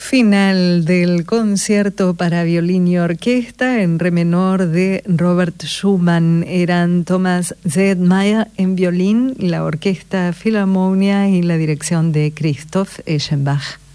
Final del concierto para violín y orquesta en re menor de Robert Schumann. Eran Thomas Zedmeier en violín, la Orquesta Philharmonia y la dirección de Christoph Eschenbach.